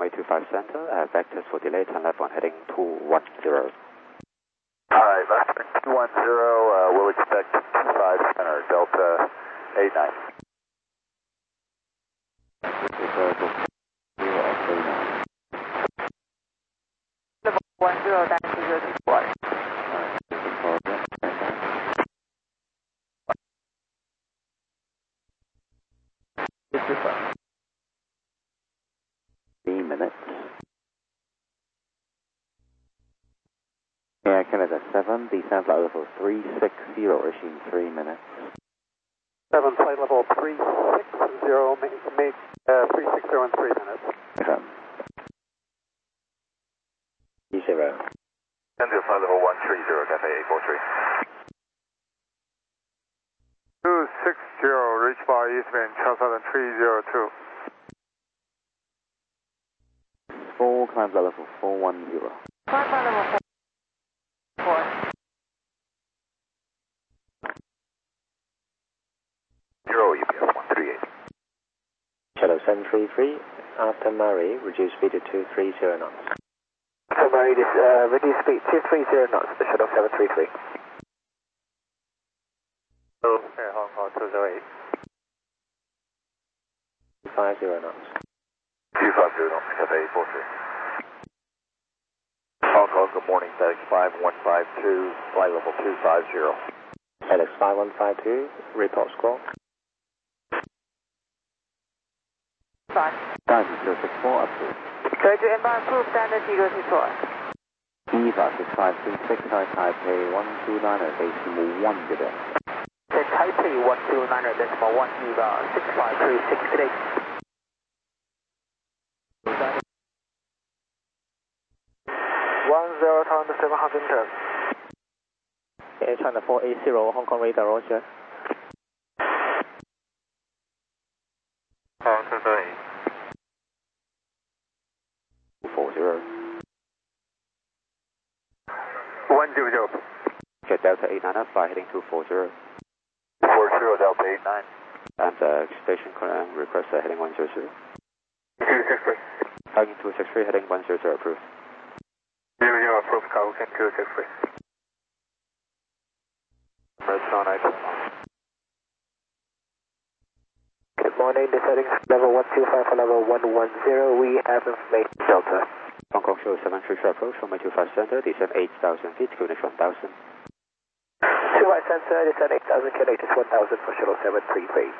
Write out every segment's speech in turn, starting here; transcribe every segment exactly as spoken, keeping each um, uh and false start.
runway two five center, uh, vectors for delay, turn left one heading two one zero. Alright, left two one zero, uh, we'll expect two five center, Delta eight nine. Level one zero, dash zero two four. Three minutes. Air Canada seven, descent flight level three six zero, issuing three minutes. seven, flight level three six zero, make, make uh, three six zero in three minutes. Confirm. zero. Center flight level one three zero, Cafe eight four three. two six zero, reach bar Eastman, Charles Island three zero two. Four, climb flight level four one zero. Climb flight level four. Four. Zero, U P S one three eight. Shadow seven three three, after Murray, reduce speed to two three zero knots. After Murray, this, uh, reduce speed two three zero knots, the Shadow seven three three. Oh, Air Hong Kong two zero eight. five zero knots. two five zero knots, Cafe eight four three. Hong Kong, good morning, FedEx five one five two, flight level two five zero. FedEx five one five two, report squawk. Five. Time zero six four, approved. Go to inbound approved, standard zero two four. Eva six five three six, High Taipei one two nine, decimal one today. The Taipei one two nine decimal one, Eva six five three six today. one zero, turn to seven hundred ten. Air China four eight zero, Hong Kong radar, roger. Hong Kong two zero eight. four zero. one zero zero. Okay, Delta eight nine, fly heading two four zero. four zero, Delta eight nine. And uh, station uh, request uh, heading one zero zero. two six three. Hugging two six three, heading one zero zero, approved. zero zero, approved, Cargo King two six three. Redstone eight. Good morning, descending level one two five for level one one zero, we have information Delta. Hong Kong show seven three three approach, runway two five center, descent eight thousand feet, Q N H one thousand. two right center, descend eight thousand, Q N H one thousand for Shuttle seven three three.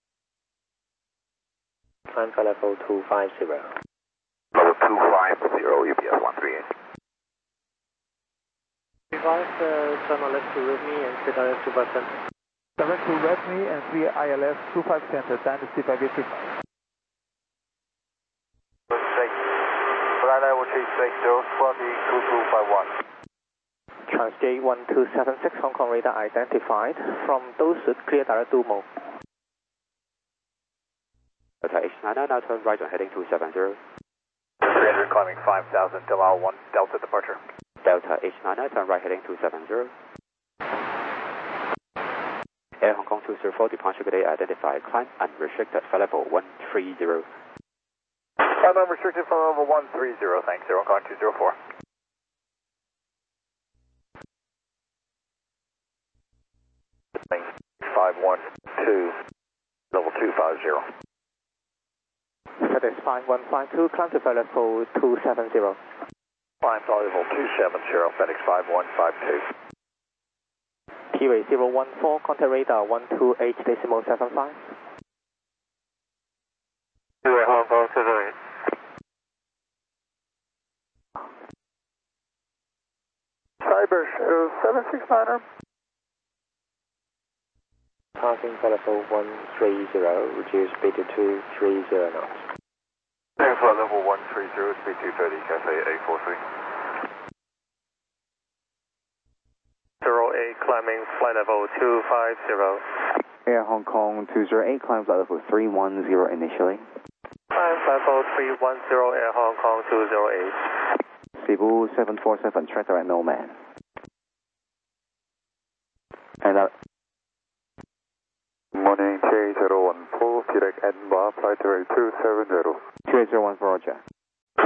Climb flight level two five zero. Level two five zero, U P S one three eight. Advise uh, channel left to read me and sit direct to bus center. Direct to Redmi and three I L S two five center, Dynasty five eight six. Flight level three six zero, Squawky two two five one. Transj one two seven six, Hong Kong radar identified. From those clear direct to Mo. Delta H nine, now turn right on heading two seven zero. three hundred climbing five thousand, Delau one, Delta departure. Delta H nine, turn right heading two seven zero. Air Hong Kong two zero four, departure today identified, climb unrestricted, flight level one three zero. Climb unrestricted for level one three zero, thanks, Air Hong Kong two zero four. five one two, level two five zero. FedEx five one five two, climb to flight level two seven zero. Climb flight level two seven zero, FedEx five one five two. T-Ray zero one four, contact radar one two eight decimal seven five. Air Hong Kong two zero eight. Cyber show seven six niner. Passing flight level one three zero, reduce speed to two three zero knots. Air flight level one three zero, speed two thirty, Cafe eight four three. zero eight, climbing flight level two five zero. Air Hong Kong two zero eight, climb flight level three one zero initially. Climb flight level three one zero, Air Hong Kong two zero eight. Cebu seven four seven, track direct no man. And uh, Morning, J zero one four, direct Edinburgh, flight direct two seven zero. two eight zero one for Roger.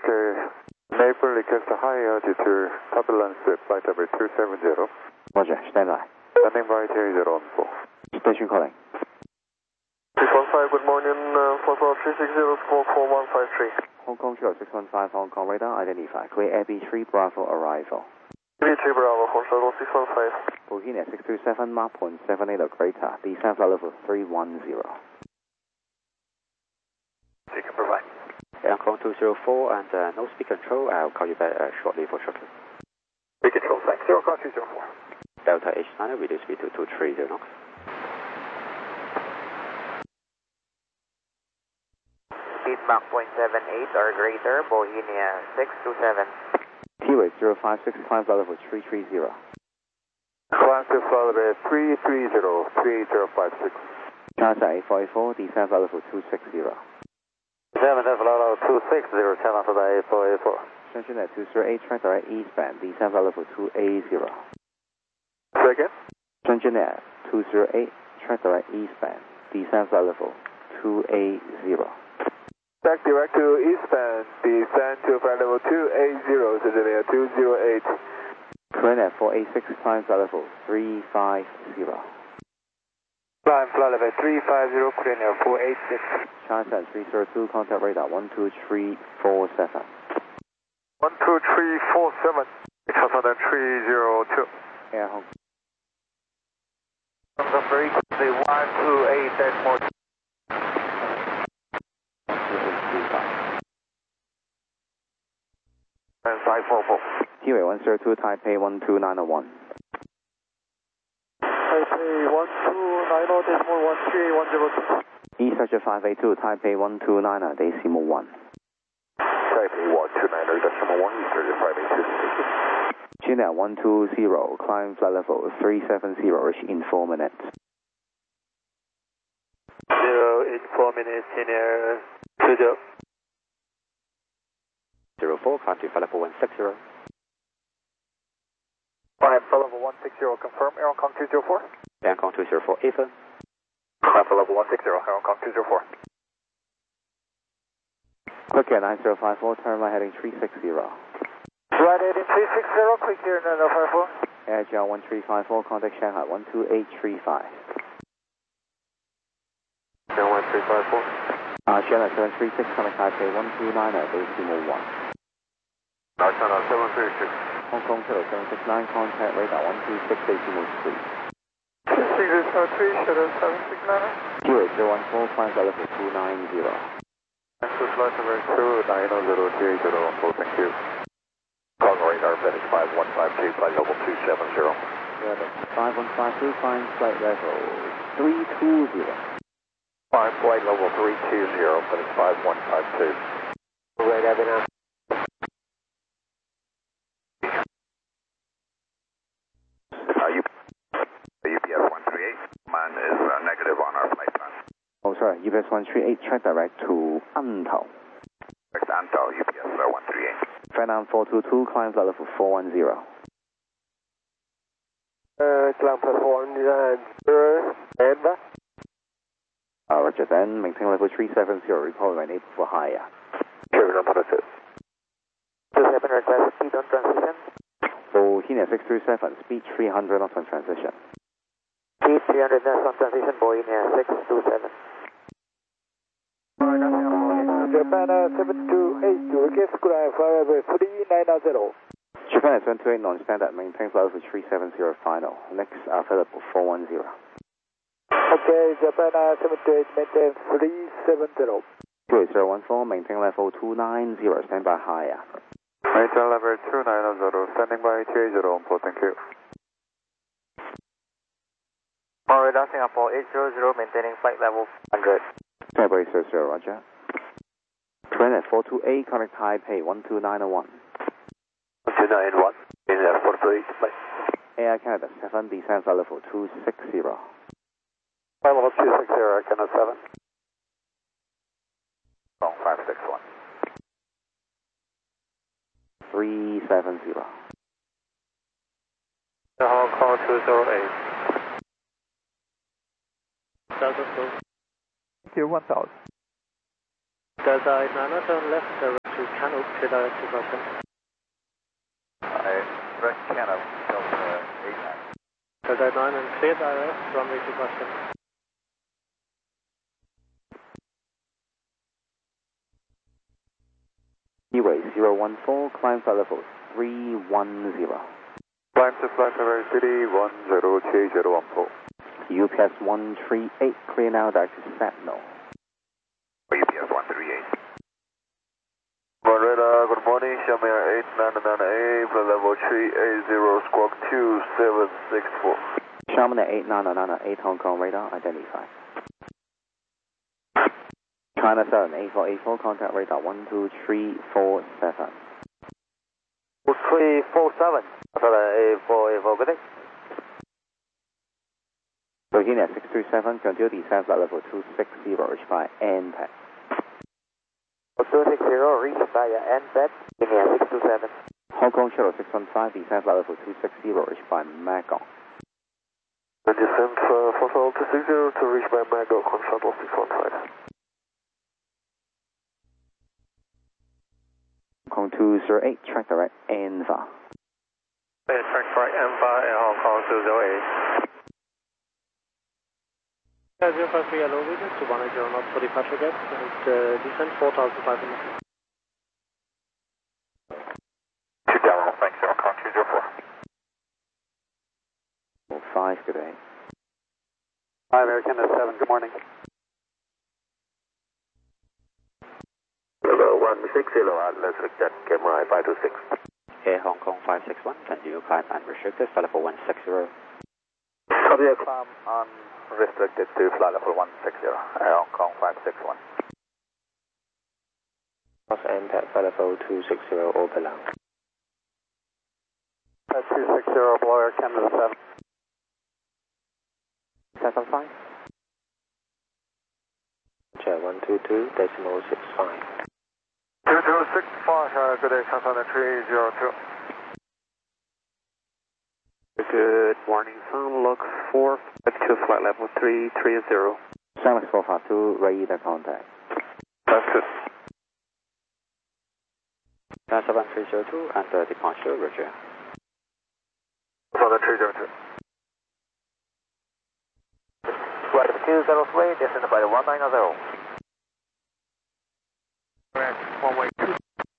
Okay. Maple request high altitude turbulence flight number two seven zero. Roger, stand by. Standing by three zero one four. Station calling. six one five, good morning, uh, four four three six zero four four one five three. Hong Kong Kilo six one five, Hong Kong radar identified. Clear Air B three Bravo arrival. B three Bravo, Hong Kong six one five. Bohemia six two seven, Mach point seven eight greater. Descent flight level three one zero. You can provide. Air Hong Kong two zero four and uh, no speed control. I'll call you back uh, shortly for shuttle. Speed control, thanks. Zero Hong Kong two zero four. Delta H nine, reduce speed to two three zero knots. Speed Mach point seven eight or greater, Bohemia six two seven. T-Way zero five six, climb flight level three three zero. Climb to flight level three three zero, three zero five six. Charter eight four eight four, descent flight level two six zero. seven flight level two six zero, ten after the eight four eight four. Shenzhen at two zero eight, track direct eastbound, descent flight level two eight zero. Second. Shenzhen at two zero eight, track direct eastbound, descent flight level two eight zero. Back direct to eastbound, descend to flight level two eight zero, Cecilia two zero eight. Korean at four eight six, climb flight level three five zero. Climb flight level three five zero, Korean Air four eight six. Charter at three zero two, contact radar one two three four seven. one two three four seven, Charter three zero two. Air Hong Number frequency one two eight decimal. And five four four. T-Way one zero two, Taipei one two nine one. Taipei one two nine zero decimal one three one zero two. East Archer five eight two, Taipei one two nine decimal one. Taipei one two nine decimal one, East Archer five eight two. China one two zero, climb flight level three seven zero, reach in four minutes. Zero in four minutes, in air two zero. zero four, climb to flight level one six zero. Climb flight level one six zero, confirm, Air Hong Kong two zero four. Air Hong Kong two zero four, even. Climb flight level one six zero, Air Hong Kong two zero four. Quick Air nine zero five four, turn right heading three six zero. Right heading three six zero, quick here nine zero five four. Air G L one three five four, contact Shanghai one two eight three five. Air one three five four. Uh, Shanghai seven three six, contact Taipei one two nine decimal one. China seven three six. Hong Kong Kilo seven six nine, contact radar one two six decimal three. two six zero three, Shadow seven six nine. T-Way zero one four, climb flight level two nine zero. Answer flight number two nine zero three zero one four, thank you. Hong Kong radar, Finish five one five two, flight level two seven zero. five one five two, climb flight level three two zero. Climb flight level three two zero, Finish five one five two. Right, Avenue. Uh, U P S one three eight, mine is uh, negative on our flight plan. Oh, sorry, U P S one three eight, track direct to Antao. Next Antao, U P S uh, one three eight. Vietnam four two two, climb flight level four one zero. Uh, climb flight one zero, and back. Uh, Roger, then maintain level three seven zero, report when able for higher. Kevin on Potter two seven request speed on transition. Bohemia six three seven, speed three hundred knots on transition. Speed three hundred knots on transition, Bohemia six two seven. Japan uh, seven two eight, request climb flight level three nine zero. Japan seven two eight, non-standard, maintain flight level three seven zero final. Next, uh, available four one zero. Okay, Japan uh, seven two eight, maintain three seven zero. two eight zero one four, maintain level two nine zero, stand by higher. Maintain level two nine zero, standing by two eight zero one four, thank you. Radar Singapore eight zero zero, maintaining flight level one hundred. Singapore eight zero zero, Roger. Train at four two eight, contact Taipei one two nine one. one two nine one, in uh, four two eight, bye. Air Canada seven, descent flight level two six zero. Flight level two six zero, Air Canada seven. Wrong five six one. three seven zero. Hong Kong two zero eight. Q one thousand. Delta eight nine, turn left, direct to Channel, clear direct to Boston. I direct Canada, Delta eight nine. Delta eight nine and clear direct, runway to Boston. Seaway zero one four, climb flight level three one zero. Climb to flight level City one zero three zero one four. U P S one three eight, clear now direct to Sentinel. U P S one three eight. Radar, good morning, Xiaomi eight nine nine A, flight level three eight zero, squawk two seven six four. Xiaomi eight nine nine eight, Hong Kong radar identified. China seven eight four eight four, contact radar one two three four seven. three four seven, eight four eight four, good day. Virginia six three seven, continue descent flight level two six zero, reach by N P A D. two six zero, reach via N P A D, Virginia six two seven. Hong Kong Shuttle six one five, descent flight level two six zero, reach by Magog. Descent uh, for two six zero to reach by Magog on shuttle six one five. Hong Kong two zero eight, track direct N V A. Track direct N V A in Hong Kong two zero eight. zero five three yellow vision to one eight zero knots for departure gate and uh, descent four thousand five hundred. Two down, thanks, Hong Kong two zero four. five, good day. five, Air Canada seven, good morning. Level one six zero, let's reject camera five two six. Air Hong Kong five six one, continue climb unrestricted, flight level one six zero. Copy, climb unrestricted to flight level one six zero, Air Hong Kong five six one. Cross N P A D, flight level two six zero, all below. two six zero, below Air Canada seven. seven five. Chair one two two, decimal six five. two two six five, uh, good day, Southern three zero two. Good morning, Sun Lux four five two, flight level three three zero. Sunlux four five two, radar contact. That's good. China seven three zero two, and uh, departure, roger. Southern three zero two. Flight two zero three, descend by one nine zero. One way two.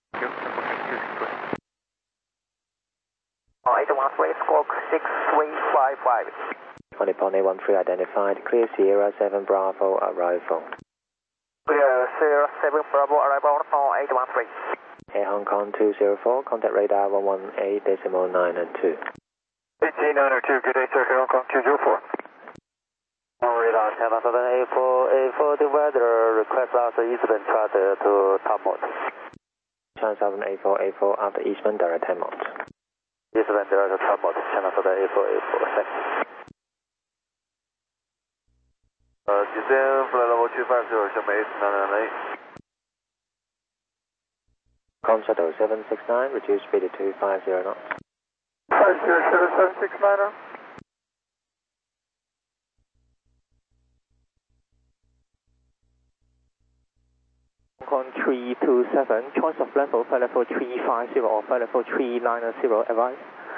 Oh, eight one three, squawk six three five five. twenty point eight one three identified, clear Sierra seven Bravo arrival. Clear Sierra seven Bravo arrival on eight one three. Air Hong Kong two zero four, contact radar one one eight decimal nine and two. eighteen nine two, good day, sir, Hong Kong two zero four. Radar seven seven eight four eight four, the weather request us eastern charter to top mode. China seven eight four eight four after Eastman direct ten knots. Eastern direct top mode, China seven eight four eight four, second. Uh, descend flight level two five zero, Xiaomi eight nine nine eight. Com shuttle seven six nine, reduce speed to two five zero knots. five zero seven seven six nine. Hong Kong three two seven, choice of level, flight level three five zero or flight level three nine zero, advise.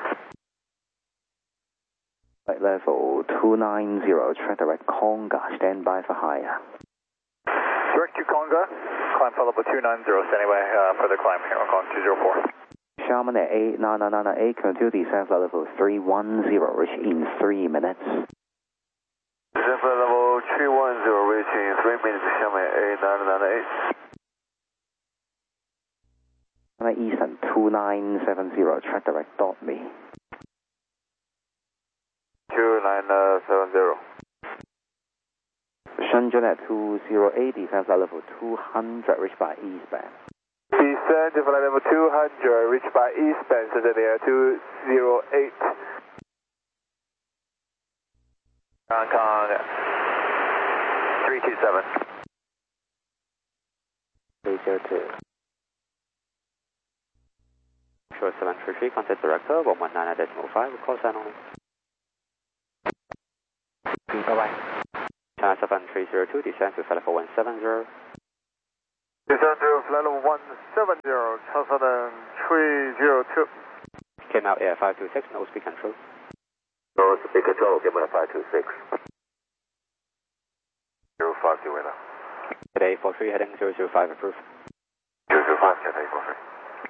Flight level two nine zero, track direct Conga, stand by for higher. Direct to Conga, climb flight level two nine zero, standing by uh, for the climb here, Hong Kong two zero four. Xiaomi eight nine nine eight, continue descent flight level three one zero, reach in three minutes. Descend flight level three one zero, reach in three minutes, Xiaomi eight nine nine eight. Eastern two nine seven zero, track direct dot me. two nine seven zero. Shenzhen at two zero eight, descent flight level two hundred, reach by eastbound. Descend to flight level two hundred, reach by eastbound, Shenzhen Air two zero eight. Hong Kong three two seven. three zero two. Sure seven three three, contact director one one nine decimal five, call sign only. Bye bye. China seven three zero two, descend to flight level one seven zero. Descend to flight level one seven zero, Southern three zero two. Came out Air five two six, no speed control. No speed control, came out five two six. zero five zero now. Today four three heading zero zero five approved. zero zero five, Cathay four three.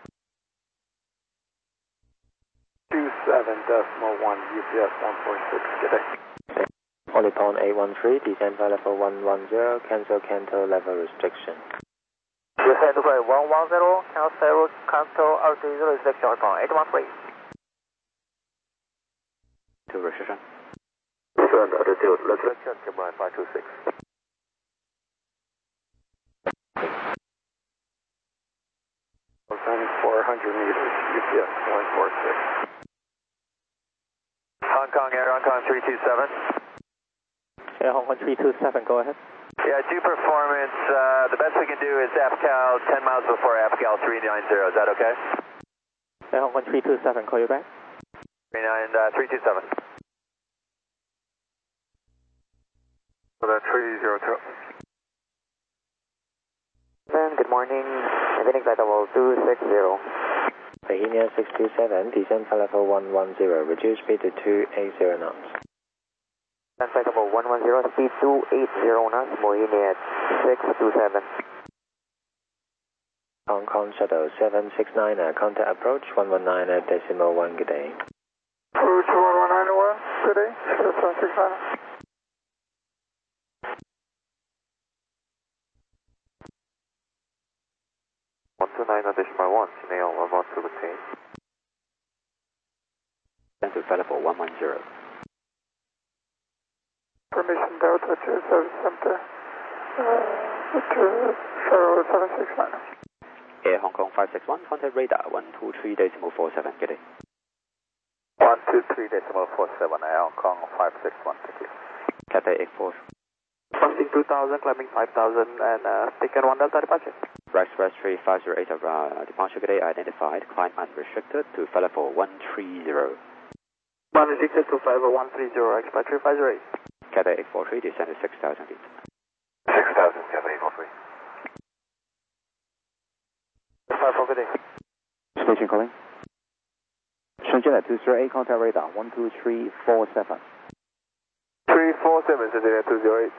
two seven decimal one, U P S one four six, good day. Polypon eight one three, descend flight level one one zero, cancel Canto level restriction. Descend to flight one one zero, cancel Canto altitude restriction, Polypon eight one three. To restriction. Descend altitude restriction, came out five two six. four hundred meters, U P S one four six. Hong Kong Air, Hong Kong three two seven. Air Hong Kong three two seven, go ahead. Yeah, due performance, uh, the best we can do is F C A L ten miles before F C A L three nine zero, is that okay? Air Hong Kong three two seven, call you back. three two seven. Southern three zero two. Good morning, heading flight level two six zero. Bohemia six two seven, descend flight level one one zero, reduce speed to two eighty knots. Descend flight level one one zero, speed two eighty knots, Bohemia six two seven. Hong Kong Shuttle seven six nine, uh, contact approach one one nine decimal one, good day. Approach one one nine one, good day, seven six nine. one two nine decimal one, Chanel one one two obtain. Descend to flight level one one zero. Permission Delta to Service Center, uh, to Shuttle seven six nine. Air Hong Kong five six one, contact radar one two three decimal four seven, good day. one two three decimal four seven, Air Hong Kong five six one, thank you. Cathay eight four. Crossing two thousand, climbing five thousand, and uh, taken one Delta departure. Rex Westray five zero eight, uh, departure good day identified, climb unrestricted to flight level one three zero. one restricted to flight level one three zero, expiry five zero eight. Cathay eight four three, descend to six thousand feet. six thousand, Cathay eight four three. five four, good day. Station calling. Shenzhen at two zero eight, contact radar one two three four seven. three four seven, Shenzhen at two zero eight.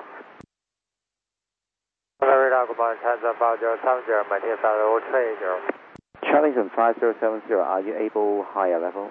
Radar, good morning, Tanzan five zero seven zero, maintain flight level three zero. Charlington five zero seven zero, are you able higher level?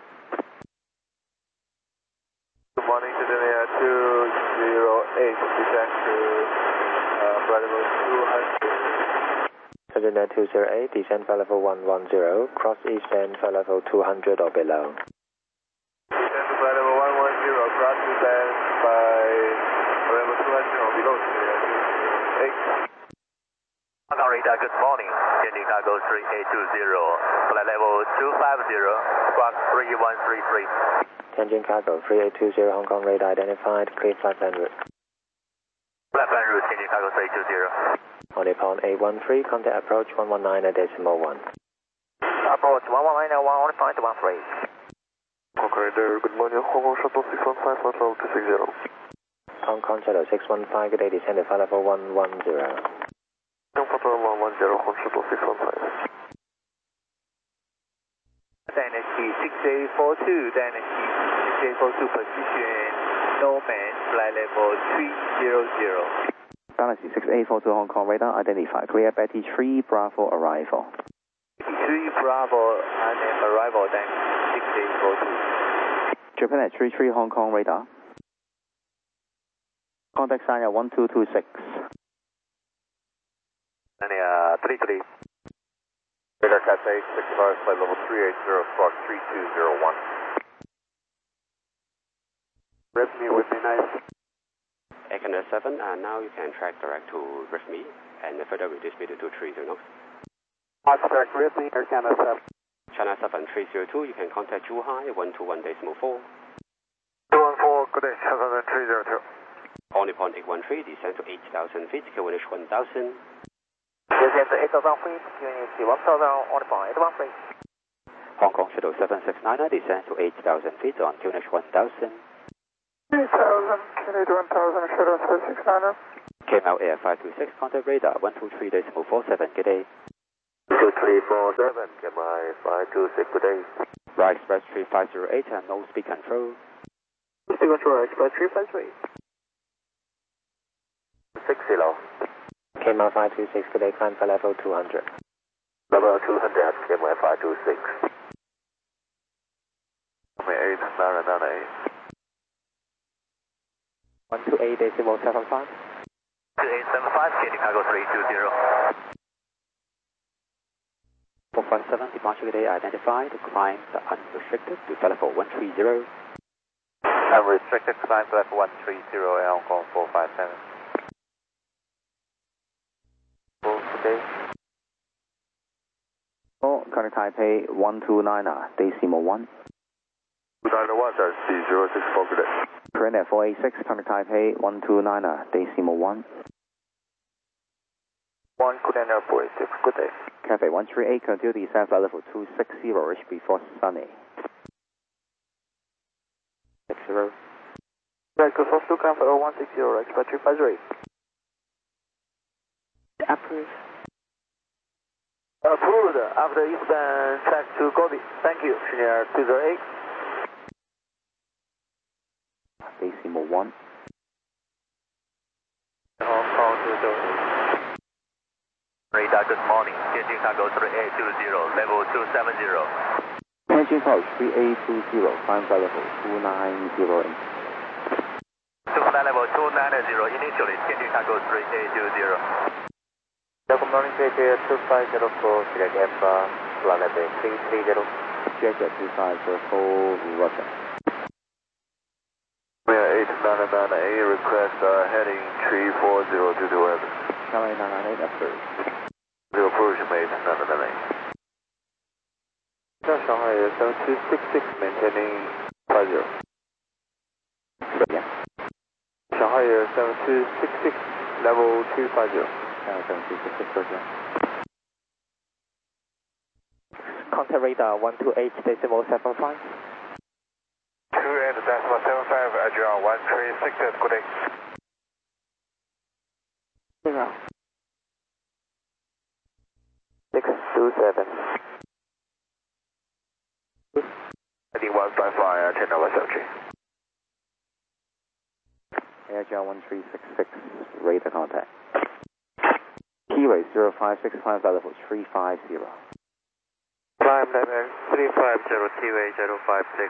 Good morning, Shenzhen at two zero eight, descend to uh, flight level two hundred. Shenzhen at two zero eight, descend flight level one one zero, cross eastern flight level two hundred or below. Descend to flight level one one zero, cross eastern by flight level two hundred or below, Shenzhen at two zero eight. Hong Kong radar, good morning. Sending cargo three eight two zero, flight level two five zero, squawk three one three three. Tianjin cargo three eight two zero, Hong Kong radar identified, clear flight plan route. Flight plan route, Tianjin cargo three eight two zero. Polypon eight one three, contact approach one one nine decimal one. Approach one one nine one, only point one three. Hong Kong radar, good morning. Hong Kong shuttle six one five, flight level two six zero. Hong Kong shuttle six one five, good day, descend to flight level one one zero. one one zero, Hong shuttle six one five. Dynasty six eight four two, Dynasty six eight four two, position no man, flight level three zero zero. Dynasty six eight four two, Hong Kong radar identified, clear Betty three Bravo arrival. three Bravo and then arrival, Dynasty six eight four two. Japan at three three, Hong Kong radar. Contact sign at one two two six. Uh, three three. Radar Cathay six five, flight level three eight zero, squawk three two zero one. Rhythmia would be nice. Air Canada seven, and now you can track direct to Rhythmia and further reduce speed to two three zero knots. Oxford Rhythmia, Air Canada seven. China seven three zero two, you can contact Zhuhai one two one decimal four. two one four, good day, Shenzhen three zero two. Polypon eight one three, descend to eight thousand feet, Q N H one thousand. Descend to eight thousand feet, Q N H one thousand, only point eight one three. Hong Kong Shuttle seven six nine, descend to eight thousand feet on Q N H one thousand. eight thousand, Q N H one thousand, Shuttle seven six nine. Came out Air five two six, contact radar one two three decimal four seven, good day. two three four seven, K M I five two six, good day. Right, Express three five zero eight and no speed control. Speed control, Express three five three. six zero. K M I five two six, good day, climb for level two hundred. Level two hundred, K M I five two six. eight nine nine eight. one two eight decimal seven five. two eight seven five, Kenny Cargo three two zero. four five seven, departure good day identified, climb unrestricted to level one three zero. Unrestricted climb to level one three zero, Hong Kong four five seven. Today. Oh, contact Taipei one two nine, decimal one. two nine one, that's the zero six four, good day. Korean Air four eight six, contact Taipei one two nine, decimal one. one Korean Air four eight six, good day. Cafe one three eight, continue descent flight level two six zero, reach before sunny. six zero. Right, go first to climb for one six zero, Express three five three. Approve. Approved. After eastbound track to Gobi. Thank you. Senior two zero eight. Decimal one. Hong Kong two zero eight. Radar, good morning. Tianjin Cargo three eight two zero, level two seven zero. Tianjin Cargo three eight two zero, climb flight level two nine zero eight. To flight level two nine zero, initially Tianjin Cargo three eight two zero. Good morning, J J two five zero four, select Alpha, flight level three three zero. J J two five zero four, Roger. eight nine nine eight, request uh, heading three four zero to the web. Charlie nine nine eight, approved. Zero approach, mate, nine nine eight. Shanghai Air seven two six six, maintaining five zero. Yeah. Shanghai Air seven two six six, level two five zero. seven two six six, Roger. Contact radar one two eight decimal seven five. two eight decimal seven five, Adrian one three six, good day. Zero. six two seven. Heading one five five, channel one seven three. Air John one three six six, radar contact. Keyway zero five six, climb flight level three five zero. Climb level three five zero, Keyway zero five six.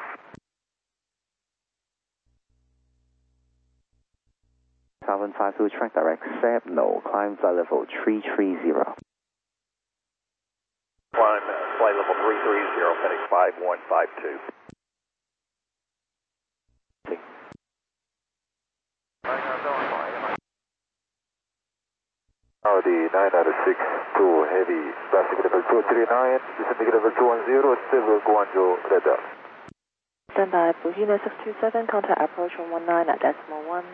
seven five two, track direct, accept, no, climb flight level three three zero. Climb flight level three three zero, heading five one five two. Audi nine out of six, two heavy, plastic level two three nine, descending level two one zero, civil Guangzhou radar. Standby, Bohemia six two seven, contact approach one one nine at decimal one.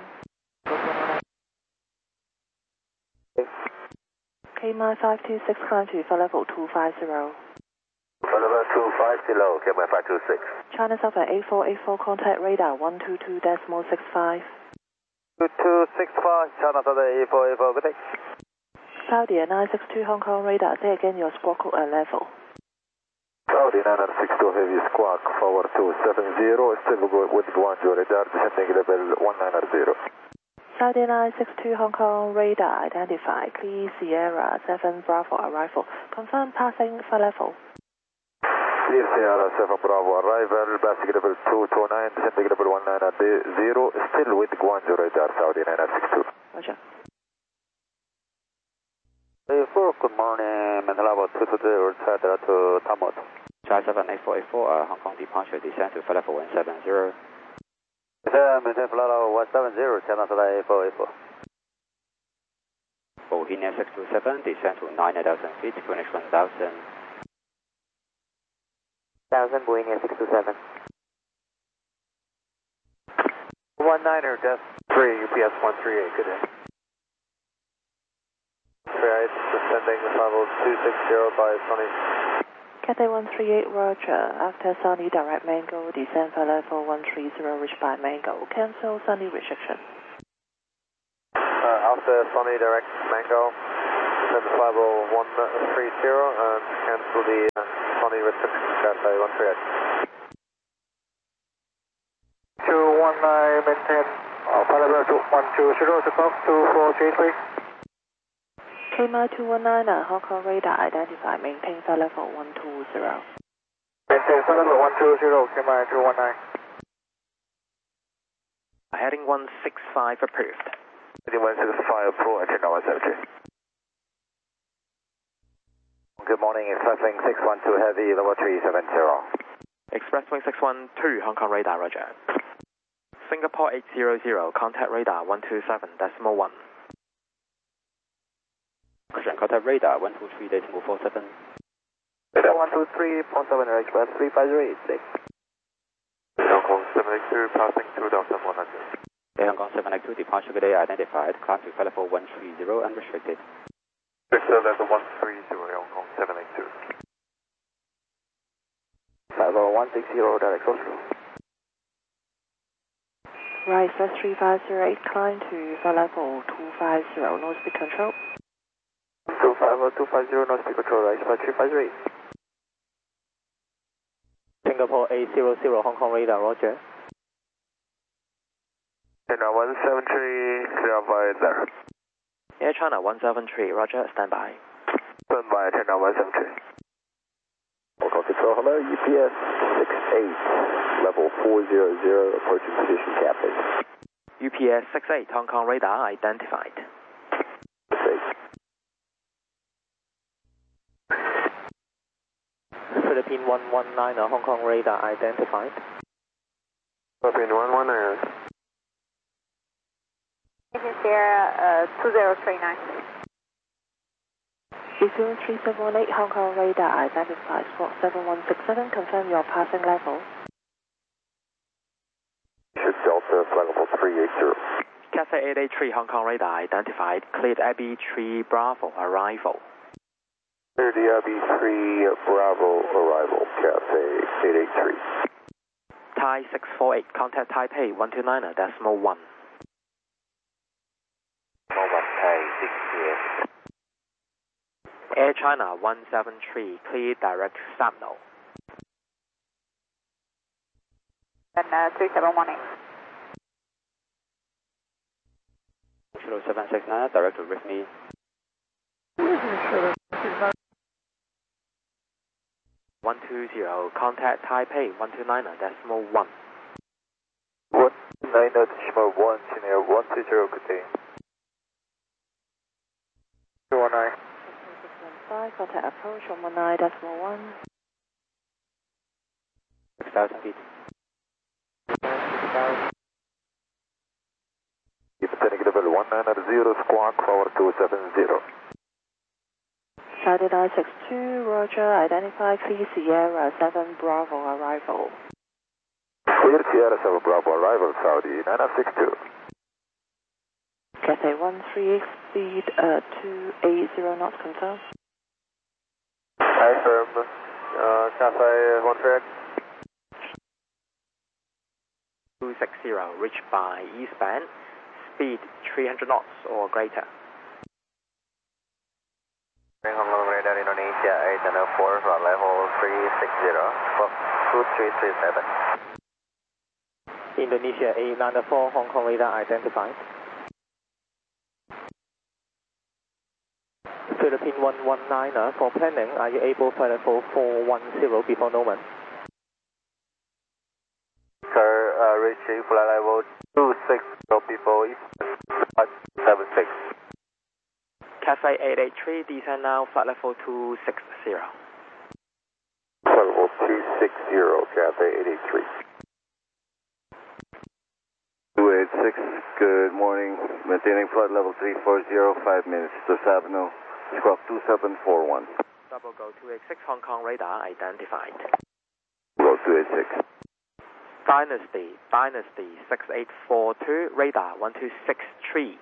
K M I five two six, climb to for level two five zero. For level two five zero, K M I five two six. China Southern eight four eight four, contact radar one two two decimal six five. two two six five, China Southern eight four eight four, good day. Saudi nine six two, Hong Kong radar, say again your squawk code and level. Saudi nine out of six, two heavy, squawk, forward two seven zero, still go with Guangzhou radar, descending level one nine zero. Saudi nine six two, Hong Kong radar, identify, clear Sierra seven Bravo arrival. Confirm passing for level. Clear Sierra seven Bravo arrival, basic level two two nine, descending level one nine zero, still with Guangzhou radar, Saudi nine out of six two. Roger. eight four, good morning, mental level two two zero, China to Tamoto. China seven eight four eight four, uh, Hong Kong departure, descend to flight level one seven zero. Maintain flight level one seven zero, China Southern eight four eight four. Bohemia six two seven, descend to nine thousand feet, finish one thousand. one thousand, Bohemia six two seven. one niner, Death three, U P S one three eight, good day. three eight, descending level two six zero by Sony. Cathay one three eight, Roger. After Sunny direct Mango, descend for level one three zero, reached by Mango. Cancel Sunny restriction. Uh, after Sony Direct Mango, send five oh one three zero and cancel the uh, Sony restriction Cathay one three eight. two one nine, maintain, uh, Palabra one two zero, Japan two four three three. K M I two one nine, uh, Hong Kong radar identified, maintain flight level one two zero. Maintain flight level one two zero, K M I two one nine. Heading one six five approved. Heading one six five approved, attend one seven three. Good morning, Expresswing six one two Heavy, level three seven zero. Expresswing six one two, Hong Kong radar, roger. Singapore eight zero zero, contact radar one two seven decimal one. Contact radar one two three decimal four seven. Radar one two three point seven, Express three five zero eight six. Hong Kong seven eight two, passing two thousand one hundred. Hong Kong seven eight two, departure today identified, classic flight level one three zero, unrestricted. Victor level one three zero, Hong Kong seven eight two. five oh one six zero, direct Oslo. Right, first three five zero eight, climb to flight level two five zero, no speed control. two five zero, two five zero, no speed control, right, flight three five zero eight. Singapore eight zero zero, Hong Kong radar, roger. China one seven three, clear by there. Air China one seven three, roger, stand by. Stand by, China one seven three. Hong Kong Control, hello, U P S six eight, level four zero zero, approaching position Cathay. U P S six eight, Hong Kong radar identified. Philippine one one nine, uh, Hong Kong radar identified. Philippine one one nine. This is Sierra uh, two zero three nine. Resume three seven one eight, Hong Kong radar identified, squawk seven one six seven, confirm your passing level. Should Delta, flight level three eight zero. Cathay eight eight three, Hong Kong radar identified, cleared Abbey three Bravo, arrival. Clear the Abbey three Bravo, arrival, Cathay eight eight three. Thai six four eight, contact Taipei one two nine, decimal one. Air China one seven three, clear direct signal. And uh, three seven one eight. Kilo seven six nine, direct to with me. one two zero, contact Taipei one two nine, decimal one. one nine decimal one, China one two zero, good day. two one nine. Five, contact approach one one nine decimal one. six thousand feet. Keep attending level one nine zero, squawk forward two seven zero. Saudi nine six two, roger, identify, please Sierra seven Bravo, arrival. Clear Sierra seven Bravo, arrival, Saudi nine six two. Cathay one three eight, speed uh, two eight zero knots, confirm. Hi, firm. Uh, Cathay one three eight. two six zero, reach by eastbound, speed three hundred knots or greater. Hong Kong radar Indonesia eight and four, flight level three six zero, two three three seven. Indonesia eight nine four, Hong Kong radar identified. Philippine one one nine, uh, for planning, are you able to flight level four one zero before Norman? Sir, uh, reaching flight level two six zero before seven six. Cathay eight eight three, descend now, flight level two six zero. Flight level two six zero, Cathay eight eight three. two eight six, good morning. Maintaining flight level three four zero, five minutes to Savno. Squawk two seven four one. Double go two eight six, Hong Kong radar identified. Go two eight six. Dynasty, Dynasty six eight four two, radar one two six three.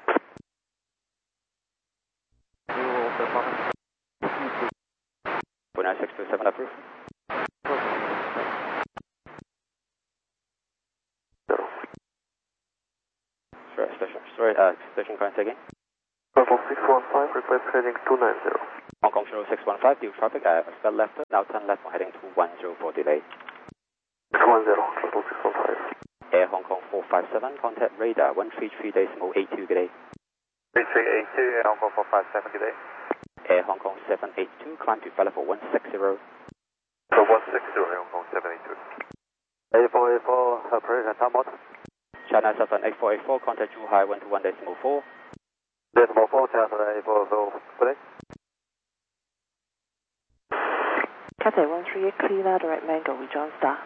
nine six two seven approved. Sure, sure, sure. sorry, uh, station current again. Level six one five, request heading two nine zero. Hong Kong zero six one five, due traffic, uh, start left, now turn left for heading two one zero for delay. six one zero, level six one five. Air Hong Kong four five seven, contact radar one three three decimal eight two, good day. three three eight two, Air Hong Kong four five seven, good day. Air Hong Kong seven eight two, climb to flight level one six zero. So one six zero, Air Hong Kong seven eight two. eight four eight four, operation time out. China seven eight four eight four, contact Zhuhai one two one decimal four. Decimal four, China eight four eight four, good day. Cathay one three eight, clear direct mango with John Star.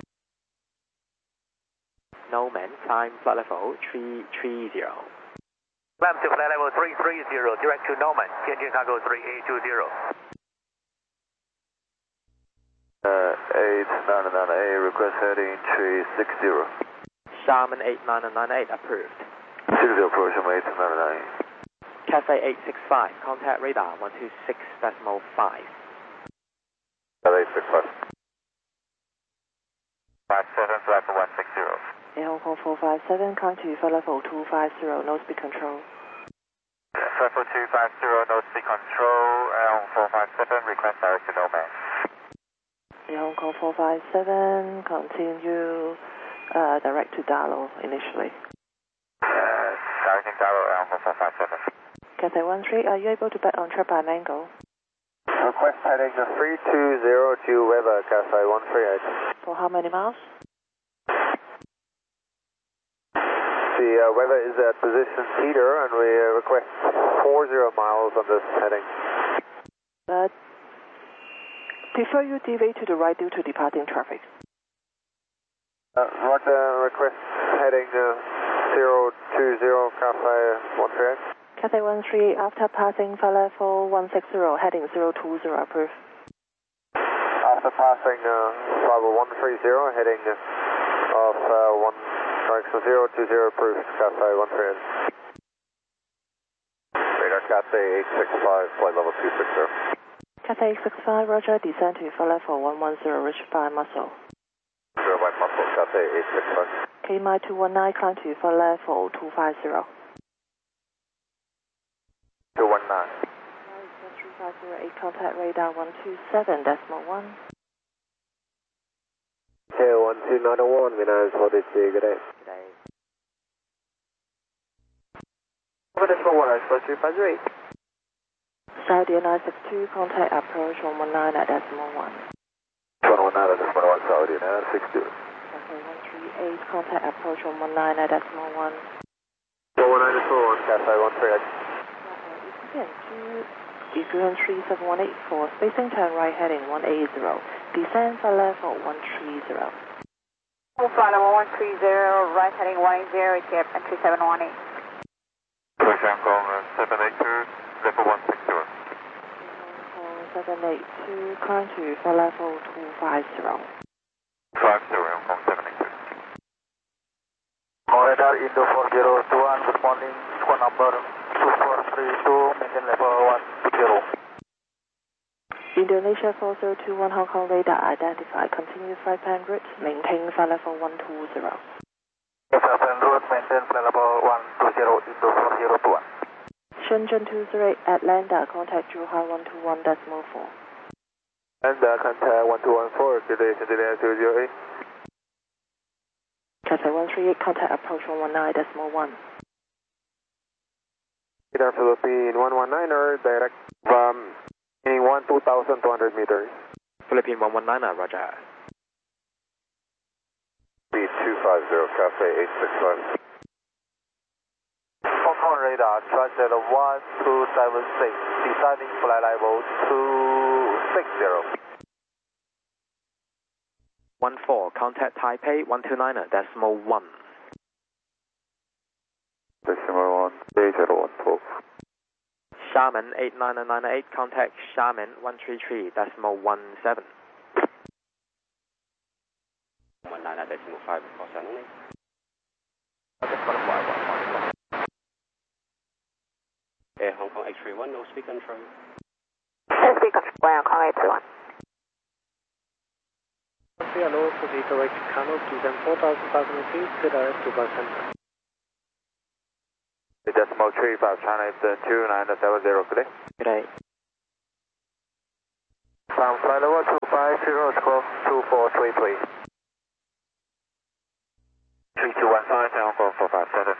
Noman, climb flight level three three zero. Climb to flight level three three zero, direct to Norman, Tianjin Cargo three eight two zero. Uh, eight nine nine eight, request heading three six zero. Xiamen eight nine nine eight, approved. six zero, approach from eight nine nine. Cathay eight six five, contact radar one two six decimal five. eight six five. five seven, flight for one six zero. Air Hong Kong four five seven, climb to flight level two five zero, no speed control. Flight for two five zero, no speed control, Air Hong Kong four five seven, request direct to Norman. Air Hong Kong four five seven, continue uh, direct to Dalo initially. Uh, directing Dalo, Air Hong Kong four five seven. Cathay one three, are you able to back on track by Mango? Request heading three two zero to weather, Cathay one three eight. For how many miles? The uh, weather is at position Cedar, and we uh, request four zero miles on this heading. Uh, prefer you deviate to the right due to departing traffic. Uh, Roger, request heading uh, zero two zero, Cathay one three eight. Cathay one three, after passing flight level one six zero, heading zero two zero, approved. After passing uh, level one three zero, heading uh, of uh, one direction zero two zero, approved, Cathay one three eight. Radar Cathay eight six five, flight level two six zero. Cathay eight six five, roger, descend to flight level one one zero, reach by muscle. Zero by muscle, Cathay eight six five. K M I two one nine, climb to flight level two five zero. two one nine. three five zero eight, contact radar one two seven decimal one. K one two nine one, Minas forty-three, good day. Good day. Over decimal one, I suppose three five zero eight. Saudi nine six two, contact approach one one nine at decimal one. one one nine at decimal one, Saudi nine six two. Cathay one three eight, contact approach one one nine at decimal one. one one nine decimal one, Cathay one three eight. Equilibrium three seven one eight four, spacing turn right heading one eight zero, descend for level one three zero. Flight level one three zero, right heading one eight zero, tip entry seven one eight. Push Hong Kong seven eight two, level one six zero. seven eight two, climb to for level two five zero. five zero, Hong Kong seven eight two. Radar Indo four zero two one, good morning, squad number two four three two, maintain level one two zero. Indonesia four zero two one, Hong Kong radar identified, continue flight plan route, maintain flight level one two zero. Flight plan route, maintain flight level one two zero, Indo four zero two one. Shenzhen two zero eight, Atlanta, contact Zhuhai one two one decimal four. And uh, contact one two one four, today Centennial two zero eight. Cathay one three eight, contact approach one one nine decimal one. Either Philippine one one nine or direct from one two thousand two hundred meters. Philippine one one nine, roger. B two five zero, Cathay eight six five. Hong Kong radar, track at one two seven six, descending flight level two six zero. one four, contact Taipei one two nine decimal one. Decimal one, eight zero one twelve. Xiamen eight nine nine eight, contact Xiamen one three three decimal one seven. one nine decimal five, four seven eight. Air Hong Kong eight three one, no speed control. No speed control, Air Hong Kong eight three one. Hello, to the direct Kano, descend four thousand five hundred feet, direct to Bus Center. Decimal three five, China is two nine seven zero, good day. Good day. From flight level two five zero, squawk two four three, please. three two one five, Hong Kong four five seven.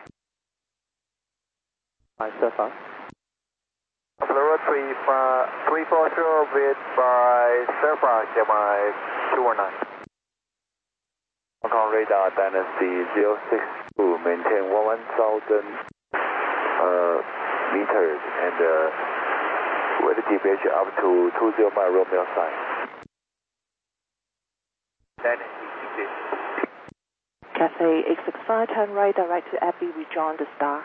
Hi, Surfer. Level three four zero, with by Surfer, K M I two one nine. Hong Kong radar Dynasty zero six two, maintain one thousand uh, meters and uh, with deviation up to two zero mile Romeo sign. Dynasty six eight. Cathay eight six five, turn right direct to Abbey, rejoin the star.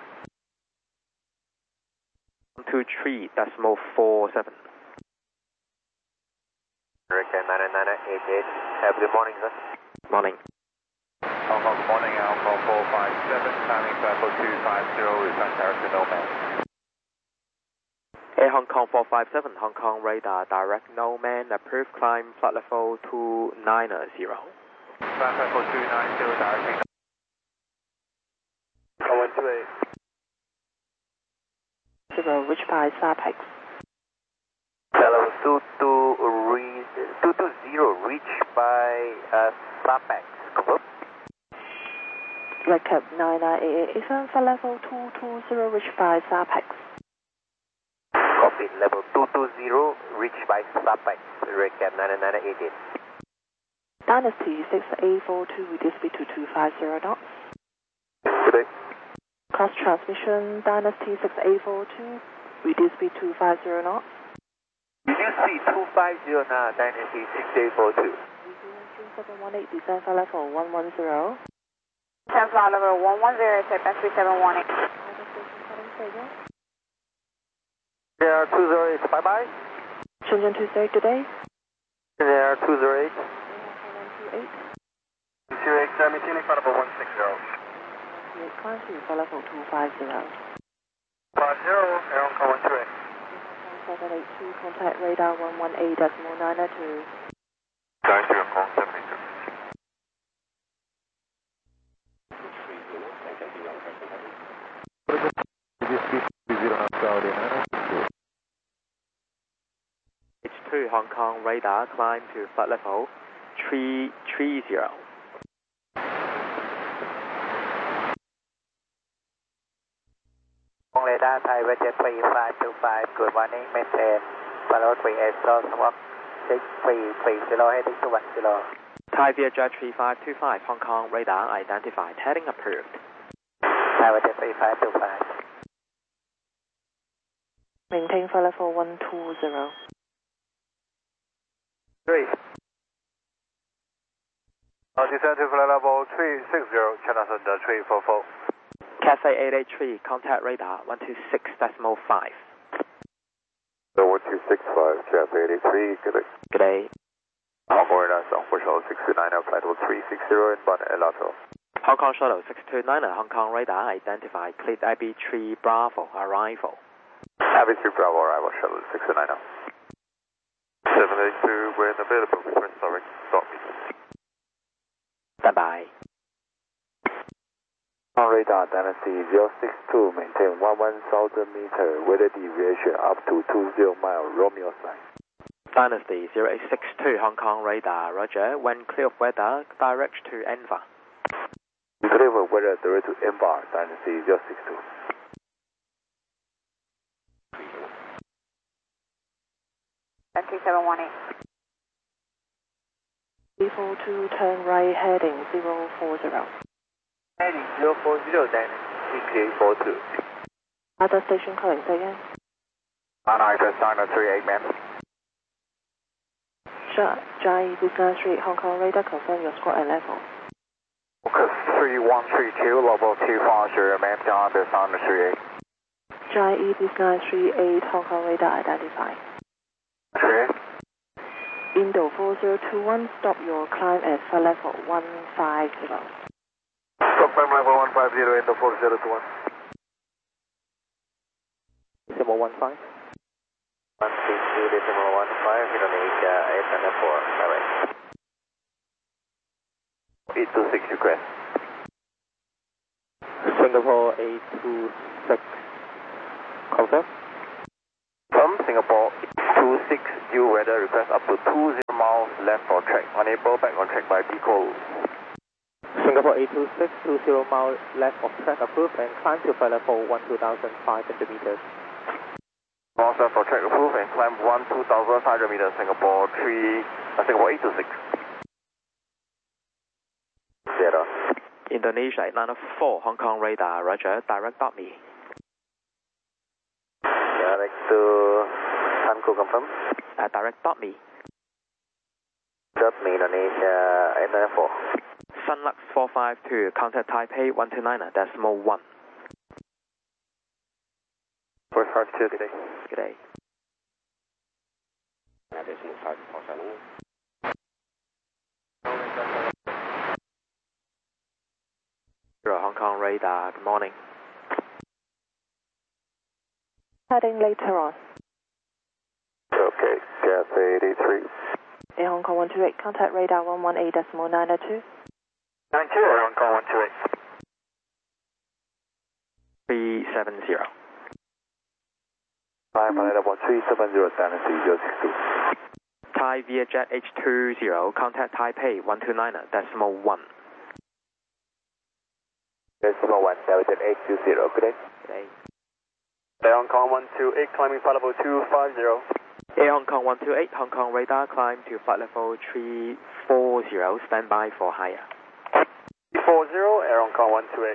one two three decimal four seven. American nine nine eight eight, have a good morning, sir. Morning. Hong Kong, good morning, Hong Kong four five seven, timing level two five zero, return character no man. Air Hong Kong four five seven, Hong Kong radar direct no man, approved climb flight level two nine zero. Flight level two nine zero, directing one two eight. Zero, reach by Sarpex. Level two two zero, reach by uh, Sarpex. Confirm. Red Cap nine nine eight eight, affirm for level two two zero, reach by Sarpex. Copy, level two two zero, reach by Sarpex. Red Cap nine nine eight eight. Dynasty six eight four two, reduce speed to two five zero knots. Good day. Cross transmission, Dynasty six eight four two, reduce speed to two five zero knots. Reduce speed two five zero now, Dynasty six eight four two. seven one eight, descend for level one one zero. Ten flight level one one zero, take back three seven one eight. There two zero eight, bye bye. Shenzhen two zero eight today. There two zero eight. one two eight. two eight, maintaining flight level one six zero. Climb to for level two five zero. five zero, Air Hong Kong one two eight. seven eight two, contact radar one one eight decimal nine two. Guys, Hong Kong seventy-two. H two Hong Kong radar climb to flight level three three zero. Radar Thai Roger three five two five, good morning, maintain follow three eight zero, squawk six three three zero, heading to one zero. Thai Vietjet three five two five, Hong Kong radar identified, heading approved. Thai Roger three five two five. Maintain for level one two zero. Three. Uh, descend to flight level three six zero, China Center three four four. Cathay eight eight three, contact radar one two six decimal five. So one two six five, Cathay eight eight three, good day. Good day. Hong Kong radar Song for Shuttle six two nine, flight level three six zero, inbound Elato. Hong Kong Shuttle six two nine, Hong Kong radar identified, cleared Abbey three Bravo, arrival. Abbey three Bravo, arrival, Shuttle six two nine. seven eight two, we're in the available, request direct, stop me. Bye-bye. On radar Dynasty zero six two, maintain one thousand meter with a deviation up to two zero mile Romeo sign. Dynasty zero eight six two, Hong Kong radar, roger. When clear of weather, direct to Enva. Clear of weather, direct to Enva, Dynasty zero six two. three seven one eight. three four two, turn right heading zero four zero. Heading zero four zero, then six eight four two. Other station calling, say again. On I just signed a three eight, ma'am. Jai Business Street, Hong Kong radar, confirm your squad and level. Focus three one three two, level two five zero, ma'am, John, this on the three eight. Jai E Business three eight, Hong Kong radar identified. three eight. Indo four zero two one, stop your climb at flight level one five zero. Stop climb level one five zero, Indo four zero two one. Decimal one five. one three two, decimal one five, Indonesia eight seven four, direct. eight two six request. Singapore eight two six, confirm. From Singapore two six, due weather request up to two zero miles left for track. Unable back on track by Pico. Singapore eight two six, two zero miles left of track approved and climb to flight level one two thousand five hundred meters. Miles left for track approved and climb one two thousand five hundred meters. Singapore three, uh, Singapore eight two six. Zero. Indonesia eight nine four, Hong Kong radar, roger, direct dot me. Direct to Sunku, confirm. Uh, direct dot me. Dot me, Indonesia eight nine four. Sunlux four five two, contact Taipei one two nine decimal one. four five two, good day. Good day. Decimal five four seven. Hong Kong radar, good morning. Heading later on. Okay, Cathay eighty-three. Air Hong Kong one two eight, contact radar one one eight decimal nine oh two. nine two, Air Hong Kong one two eight. three seven zero. Five flight level three seven zero, Dynasty zero six two. Thai Vietjet H two zero, contact Taipei one two nine decimal one. Decimal one, Vietjet H two zero, good day. Good day. Air Hong Kong one two eight, climbing flight level two five zero. Air Hong Kong one two eight, Hong Kong radar, climb to flight level three four zero, stand by for higher. three four zero, Air Hong Kong one two eight.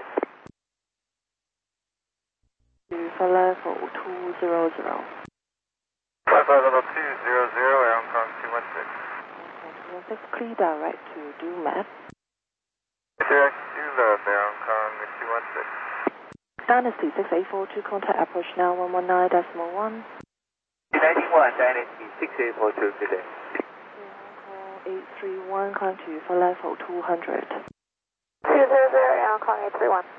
To flight level two zero zero. Flight level two zero zero, Air Hong Kong two one six. two one six, clear direct to do map. Direct to left, Air Hong Kong two one six. Dynasty six eight four two, contact approach now one one nine decimal one. ninety-one, Dynasty six eight four two, good day. eight three one, climb to flight level two hundred. two zero zero, Air Hong Kong eight three one.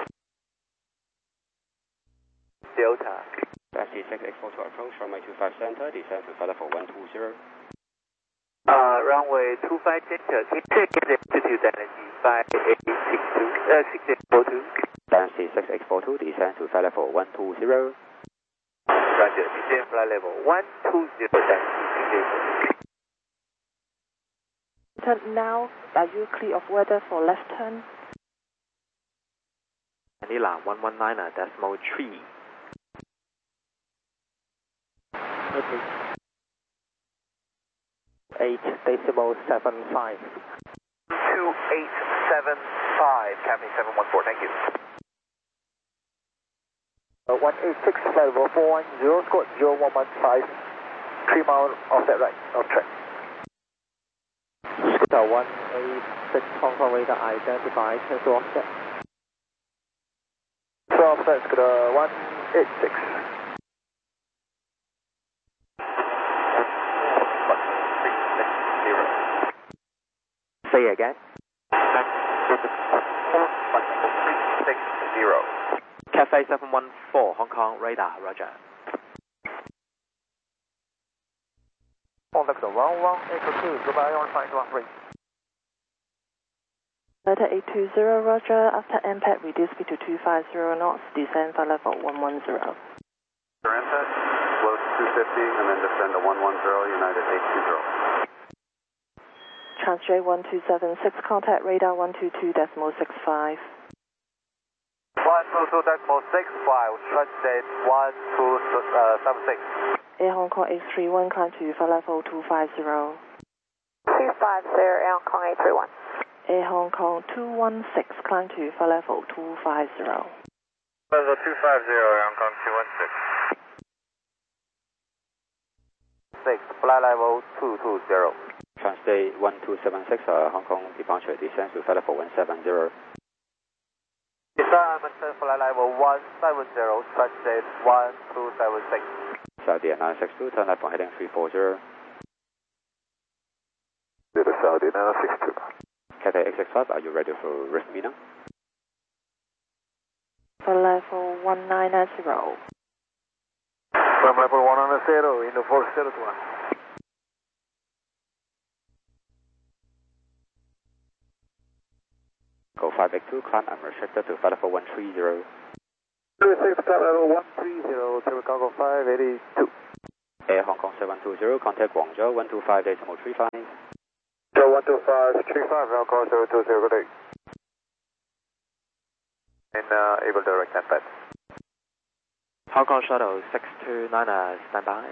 Delta. Dynasty six eight four two approach, runway two five center, descend to flight level one two zero. Uh, runway two five center, check altitude Dynasty five eight six two, uh, six eight four two. Dynasty six eight four two, descend to flight level one two zero. Roger, descend flight level one two zero, Dynasty six eight four two. Turn now, are you clear of weather for left turn? Manila one one nine decimal three. Okay. eight decimal seven five. two eight seven five, Captain seven one four, thank you. Uh, one eight six, flight level four one zero, squad zero one one five, three mile offset right, off track. Scooter one eight six, Hong Kong radar identified, cancel offset. So offset, Scooter one eight six. Say again. six zero. Cathay seven one four, Hong Kong radar, roger. Contact one one eight two, goodbye on five one three. Delta eight two zero, roger. After impact, reduce speed to two five zero knots, descend flight level one one zero. After impact, slow to two fifty and then descend to one one zero, United eight two zero. Transj one two seven six, contact radar one two two decimal six five. one two two decimal six five, translate one two seven six. Air Hong Kong eight three one, climb to flight level two five zero. two five zero, Air Hong Kong eight three one. Air Hong Kong two one six, climb to flight level two five zero. Level two five zero, Air Hong Kong two one six. six, flight level two two zero. Translate one two seven six, uh, Hong Kong departure, descend to flight level one seven zero. Descend flight level one seven zero, translate one two seven six. Saudi nine six two, turn left for heading three four zero. To the Saudi nine six two. Cathay eight six five, are you ready for risk me now? Flight level one nine zero. From level one nine zero, into four zero one. Go level five eight two, climb and restricted to flight level one three zero. three six, climb level one three zero, Tower Cargo five eighty-two. Air Hong Kong seven two zero, contact Guangzhou one two five decimal three five. Joe one two five three five, Hong Kong seven two zero, good day. And uh, able to direct that bed. Hong Kong Shuttle six two nine, uh, stand by.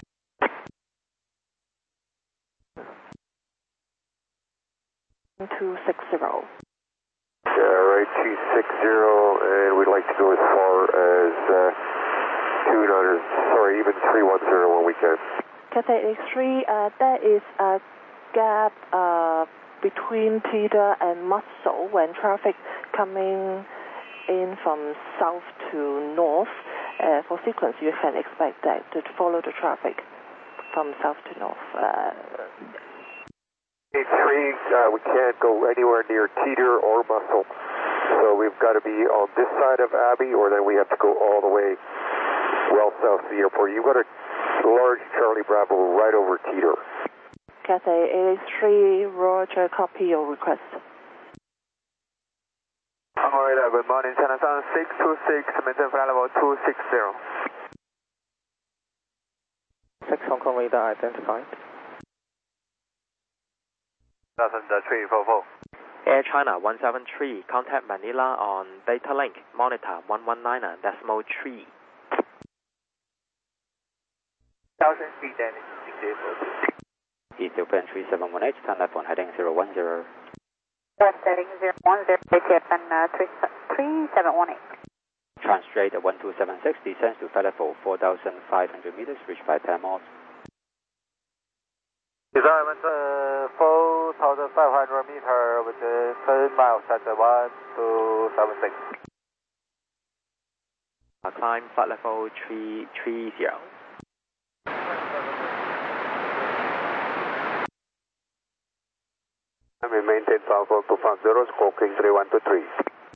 two six zero. Yeah, right, two six zero, and we'd like to go as far as uh, two nine, sorry, even three one zero when we can. Cathay three, uh, there is a gap uh, between Teeter and Muscle when traffic coming in from south to north. Uh, for sequence, you can expect that to follow the traffic from south to north. Uh, three, uh, we can't go anywhere near Teeter or Muscle, so we've got to be on this side of Abbey, or then we have to go all the way well south of the airport. You've got a large Charlie Bravo right over Teeter. Cathay eight three, Roger, copy your request. Alright, good morning, China Sun six two six, maintain flight level two six zero. six Hong Kong radar identified. three four four. Air China one seven three, contact Manila on data link, monitor one one nine decimal three. Thousand feet and six eight four two. East open three seven one eight, turn left on heading zero one zero. Left heading zero one zero, A T F and uh, three seven one eight. Translate one two seven six, descends to flight level four thousand five hundred meters, reach by ten miles. Desirement uh, four thousand five hundred meter with uh, ten miles at one two seven six. Uh, climb flight level three three zero. We maintain Falcon two five zero, squawking three one two three.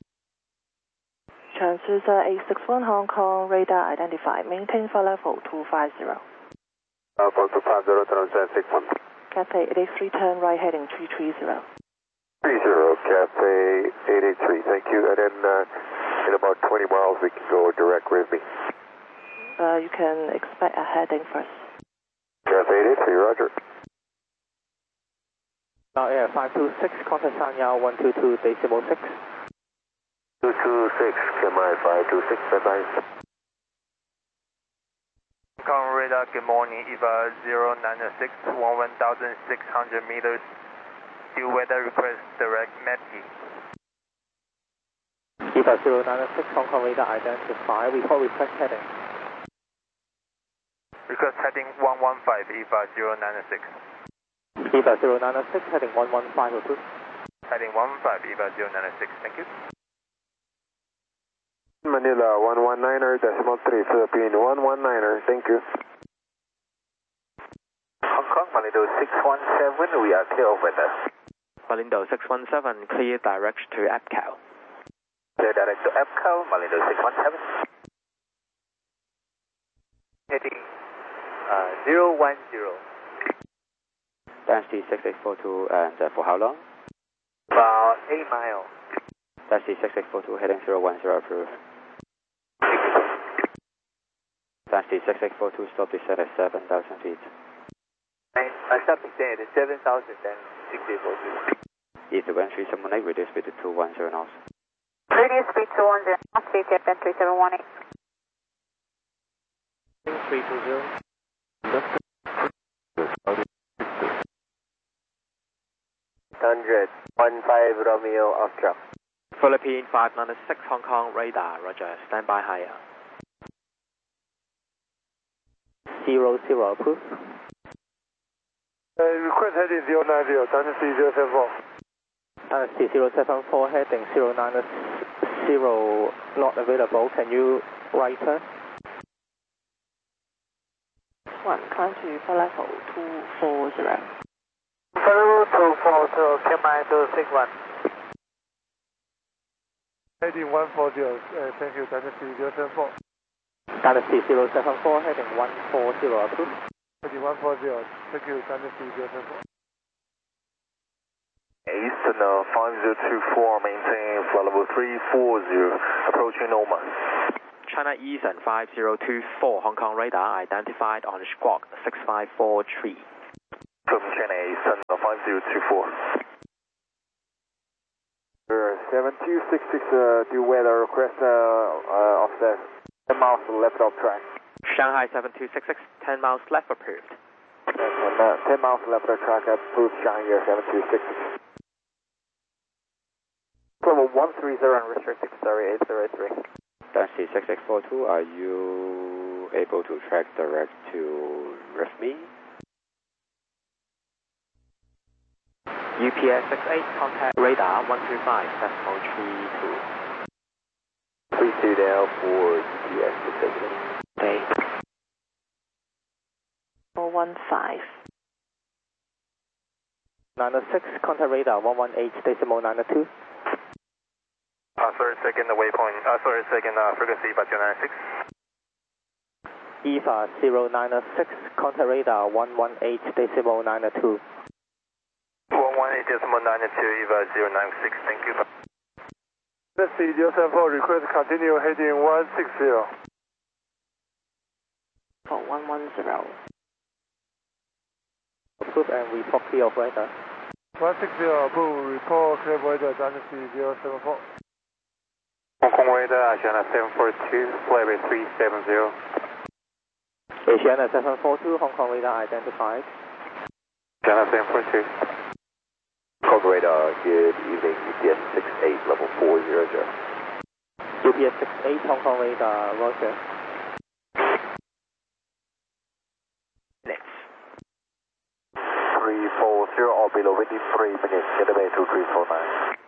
Transducer eight six one, Hong Kong, radar identified. Maintain flight level two five zero. Falcon two five zero, transcend six one. Cathay eight eight three, turn right heading three three zero. three zero, Cathay eight eight three, thank you. And then uh, in about twenty miles we can go direct with me. Uh, you can expect a heading first. Cathay eight eight three, roger. Now Air five two six, contact Sanyao one two two decimal six. two two six, K M I five two six, bye-bye. Hong Kong radar, good morning, E V A zero nine six, one one thousand six hundred meters. Due weather request, direct Metki. E V A zero nine six, Hong Kong radar identified. Report request heading. Request heading one one five, E V A zero nine six. E V A zero nine six, heading one one five approved. Heading one one five, E V A zero nine six, thank you. Manila one one niner, decimal three, Philippine one one niner, thank you. Hong Kong, Malindo six one seven, we are clear of weather. Malindo six one seven, clear direct to APCAL. Clear direct to APCAL, Malindo six one seven. Heading uh, zero one zero. Density six eight four two, and uh, for how long? About eight miles. Density six eight four two, heading zero one zero, approved. Density six eight four two, stop descent at seven thousand feet. I stop descent at seven thousand and six eight four two. East wind three seven one eight, reduce speed to two one zero knots. Reduce speed to one zero knots, A T F and three seven one eight. three two zero. one hundred, one five Romeo Oscar. Philippine five nine six, Hong Kong radar, roger, stand by higher. Zero zero approved. Uh, request heading zero nine zero, Dynasty zero seven four. Dynasty zero seven four, heading zero nine zero, not available. Can you write her? One, climb to flight level two four zero. Level two four zero, K M I two six one. Heading one four zero, uh, thank you, Dynasty zero seven four. Dynasty zero seven four, heading one four zero approved. Heading one four zero, thank you, Dynasty zero seven four. East Cessna five zero two four, maintain flight level three four zero, approaching Norman. China Eastern five zero two four, Hong Kong radar identified on Squawk six five four three. From China Eastern five zero two four. seven two six six, uh, do weather request uh, uh, of the ten miles left of track. Shanghai seven two six six, ten miles left approved. And, uh, ten miles left of track approved, Shanghai seven two six six. Level one three zero and restricted, sorry, eight zero three. Dynasty six six four two, are you able to track direct to R I F M E? U P S six eight, contact radar one two five, decimal three two. three two down for U P S six eight. Okay. four one five. nine oh six, contact radar one one eight, decimal nine oh two. Uh, sorry, second waypoint, uh, sorry, second uh, frequency, but two nine six. E V A zero nine oh six, contact radar one one eight, decimal nine oh two. one one eight decimal nine two, E V A zero nine six, thank you. Let's see, zero seven four, request continue heading one six zero. For one one zero. Approved and report clear of radar. one six zero, approved, report clear of radar, Dynasty zero seven four. Hong Kong radar, Asiana seven four two, flight three seven zero. Asiana seven four two, Hong Kong radar identified. Asiana seven four two. Hong Kong radar, good evening, U P S six eight, level four zero zero. U P S six eight, Hong Kong radar, roger. Next. three four zero or below within three minutes, get away to three four nine.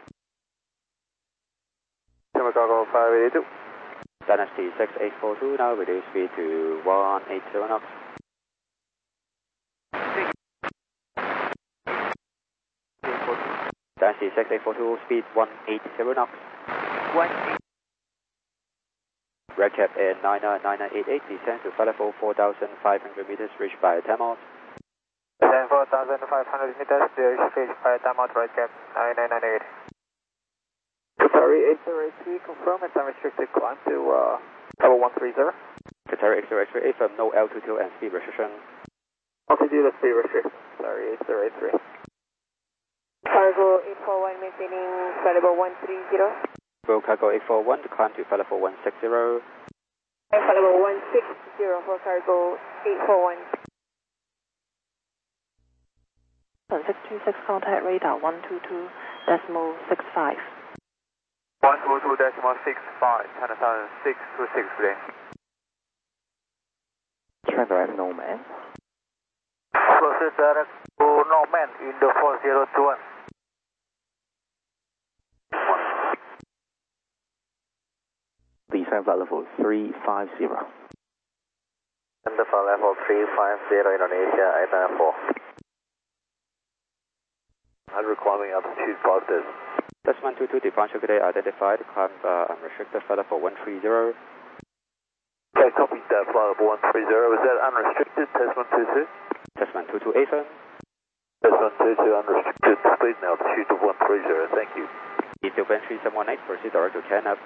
Chicago five eight two. Dynasty six eight four two, now reduce speed to one eighty knots. Dynasty six eight four two, speed one eighty knots. one Red cap in nine nine nine eight eight, descend to flight level four thousand five hundred meters, reached by ten miles. Descend four thousand five hundred meters, reached by ten miles, right cap nine nine nine eight. Qatari eight zero eight three, confirm it's unrestricted climb to uh, level one three zero. Qatari eight zero eight three, from no altitude and speed restriction. Altitude and speed restriction, sorry, eight zero eight three. Cargo eight four one, maintaining flight level one three zero. Roll cargo eight four one to climb to flight level one six zero. And flight level one six zero for cargo eight four one. six two six, contact radar one two two, decimal six five. one two two decimal six five, China Southern six two six, today. Trevor at Norman. Process direct to Norman in the four zero two one. Descend flight level three five zero. And the flight level three five zero, Indonesia eight nine four. And requiring altitude positive. That's one two two, departure today identified, climb uh, unrestricted flight level one three zero. Okay, copy that, flight level one three zero. Is that unrestricted? Test one two two. Test one two two, Ethan. Test one two two, unrestricted, speed and altitude of one three zero, thank you. Ethiopian three seven one eight, proceed direct to Canap.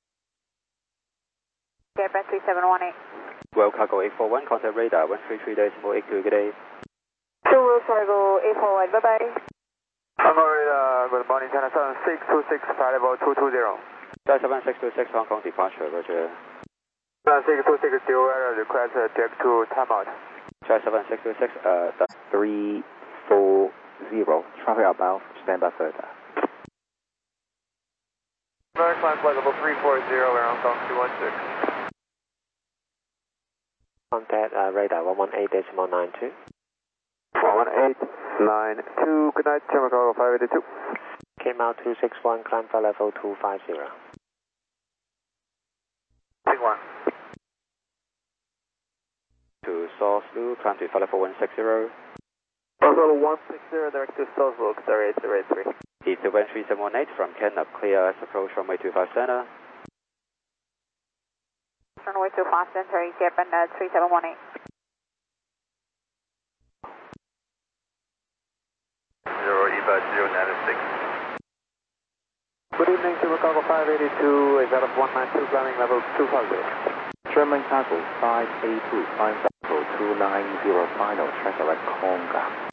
Ethiopian three seven one eight. Roll cargo eight four one, contact radar one three three decimal eight two, good day. Two roll cargo eight four one, bye bye. Hong Kong radar, good morning, China Southern six two six, flight level two two zero. seven six two six, Hong Kong departure, roger. six two six, still error, request direct to timeout. seven six two six, uh, the three four zero, traffic outbound, stand by further. American climb flight level three four zero, around Hong Kong two one six. Contact uh, radar one one eight, decimal nine two. one one eight nine two, good night, Chicago five eight two. Came out two six one, climb flight level two five zero. Big one. To Source Blue, climb to flight level one six zero. Level one six zero, direct to Source Blue, Qatari eight zero eight three. Ethiopian three seven one eight, from Canap, clear as approach runway two five center. Runway two five center, Ethiopian uh, three seven one eight. Zero, E V A zero nine six. evening, Chicago five eighty-two, is out of one nine two, climbing level two five zero. German Cargo five eight two, climb level two nine zero, final, track direct Conga.